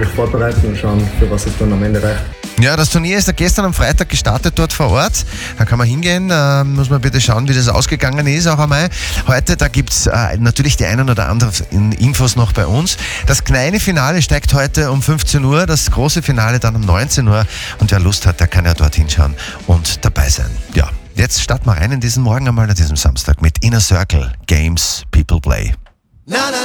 ordentlich vorbereiten und schauen, für was es dann am Ende reicht. Ja, das Turnier ist ja gestern am Freitag gestartet dort vor Ort. Da kann man hingehen, muss man bitte schauen, wie das ausgegangen ist auch einmal. Heute, da gibt es natürlich die einen oder anderen Infos noch bei uns. Das kleine Finale steigt heute um 15 Uhr, das große Finale dann um 19 Uhr. Und wer Lust hat, der kann ja dort hinschauen und dabei sein. Ja, jetzt starten wir rein in diesen Morgen einmal, an diesem Samstag mit Inner Circle, Games People Play.